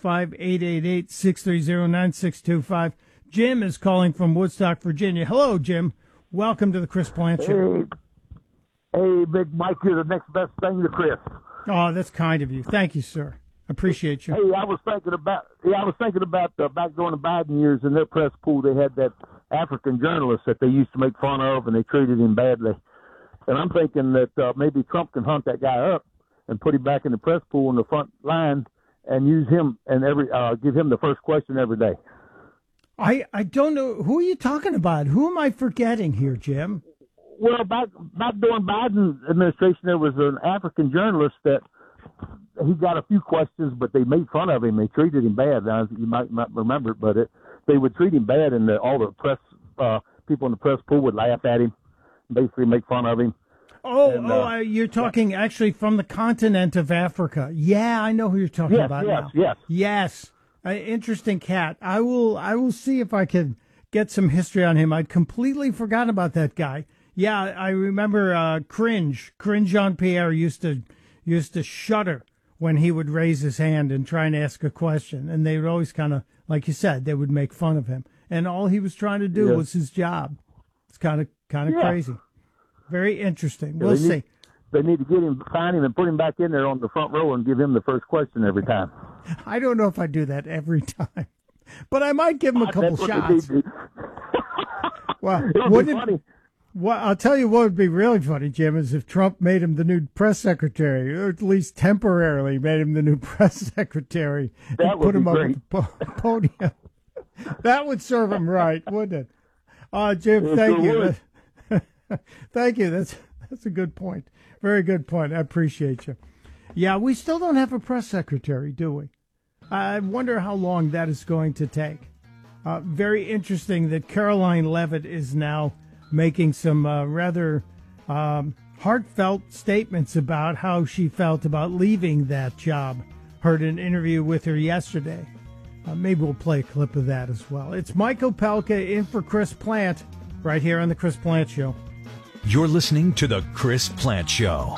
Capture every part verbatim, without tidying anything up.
five, eight eight eight, six three zero, nine six two five. Jim is calling from Woodstock, Virginia. Hello, Jim. Welcome to the Chris Plante Show. Hey, hey, Big Mike, you're the next best thing to Chris. Oh, that's kind of you. Thank you, sir. Appreciate you. Hey, I was thinking about yeah, I was thinking about uh, back during the Biden years in their press pool. They had that African journalist that they used to make fun of, and they treated him badly. And I'm thinking that uh, maybe Trump can hunt that guy up and put him back in the press pool in the front line and use him and every uh, give him the first question every day. I, I don't know. Who are you talking about? Who am I forgetting here, Jim? Well, back back during Biden's administration, there was an African journalist that he got a few questions, but they made fun of him. They treated him bad. Now, you might not remember it, but it, they would treat him bad, and the, all the press uh, people in the press pool would laugh at him, basically make fun of him. Oh, and, oh, uh, you're talking actually from the continent of Africa. Yeah, I know who you're talking yes, about yes, now. Yes, yes. Uh, interesting cat. I will. I will see if I can get some history on him. I'd completely forgotten about that guy. Yeah, I remember. Uh, Cringe, Cringe Jean-Pierre used to used to shudder when he would raise his hand and try and ask a question, and they would always kind of, like you said, they would make fun of him. And all he was trying to do yes. was his job. It's kind of kind of yeah. crazy. Very interesting. Yeah, we'll they see. Need, they need to get him, find him, and put him back in there on the front row and give him the first question every time. I don't know if I do that every time, but I might give him a couple shots. Well, it would be funny. Well, I'll tell you what would be really funny, Jim, is if Trump made him the new press secretary, or at least temporarily made him the new press secretary, that and would put be him great. up at the po- podium. That would serve him right, wouldn't it? Uh, Jim, It thank sure you. Thank you. That's that's a good point. Very good point. I appreciate you. Yeah, we still don't have a press secretary, do we? I wonder how long that is going to take. Uh, very interesting that Caroline Leavitt is now making some uh, rather um, heartfelt statements about how she felt about leaving that job. Heard an interview with her yesterday. Uh, maybe we'll play a clip of that as well. It's Mike Opelka in for Chris Plante right here on The Chris Plante Show. You're listening to The Chris Plante Show.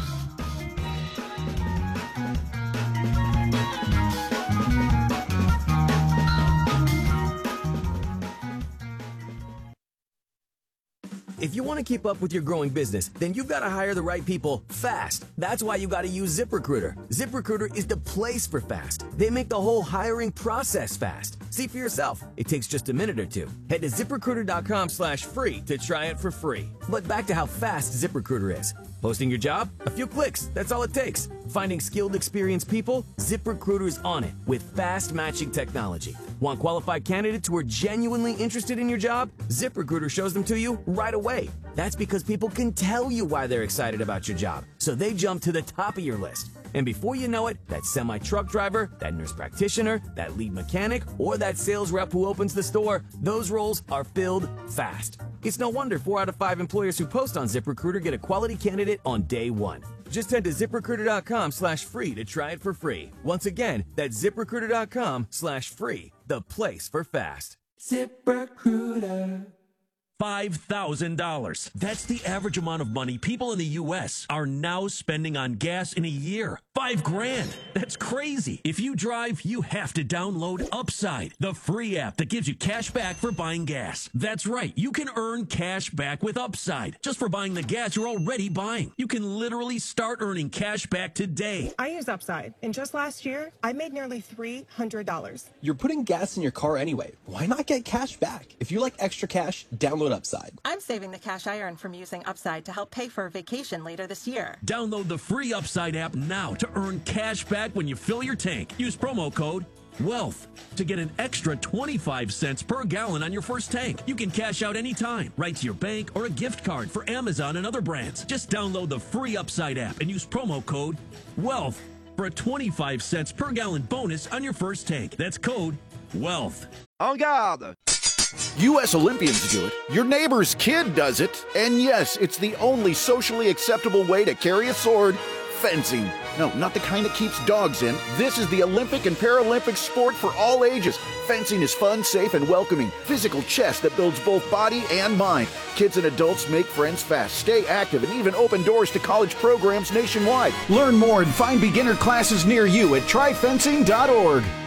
If you want to keep up with your growing business, then you've got to hire the right people fast. That's why you got to use ZipRecruiter. ZipRecruiter is the place for fast. They make the whole hiring process fast. See for yourself. It takes just a minute or two. Head to ZipRecruiter.com slash free to try it for free. But back to how fast ZipRecruiter is. Posting your job? A few clicks. That's all it takes. Finding skilled, experienced people? ZipRecruiter is on it with fast matching technology. Want qualified candidates who are genuinely interested in your job? ZipRecruiter shows them to you right away. That's because people can tell you why they're excited about your job, so they jump to the top of your list. And before you know it, that semi-truck driver, that nurse practitioner, that lead mechanic, or that sales rep who opens the store, those roles are filled fast. It's no wonder four out of five employers who post on ZipRecruiter get a quality candidate on day one. Just head to ZipRecruiter.com slash free to try it for free. Once again, that's ZipRecruiter.com slash free, the place for fast. ZipRecruiter. five thousand dollars. That's the average amount of money people in the U S are now spending on gas in a year. Five grand. That's crazy. If you drive, you have to download Upside, the free app that gives you cash back for buying gas. That's right. You can earn cash back with Upside just for buying the gas you're already buying. You can literally start earning cash back today. I use Upside, and just last year, I made nearly three hundred dollars. You're putting gas in your car anyway. Why not get cash back? If you like extra cash, download Upside. I'm saving the cash I earn from using Upside to help pay for a vacation later this year. Download the free Upside app now to earn cash back when you fill your tank. Use promo code WEALTH to get an extra twenty-five cents per gallon on your first tank. You can cash out anytime, right to your bank or a gift card for Amazon and other brands. Just download the free Upside app and use promo code WEALTH for a twenty-five cents per gallon bonus on your first tank. That's code WEALTH. En garde! U S Olympians do it, your neighbor's kid does it, and yes, it's the only socially acceptable way to carry a sword, fencing. No, not the kind that keeps dogs in. This is the Olympic and Paralympic sport for all ages. Fencing is fun, safe, and welcoming. Physical chess that builds both body and mind. Kids and adults make friends fast, stay active, and even open doors to college programs nationwide. Learn more and find beginner classes near you at try fencing dot org.